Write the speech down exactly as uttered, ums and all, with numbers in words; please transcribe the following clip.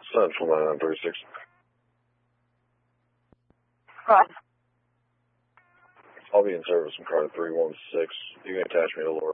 Central nine thirty-six. Right. I'll be in service from car three one six. You can attach me to Laura.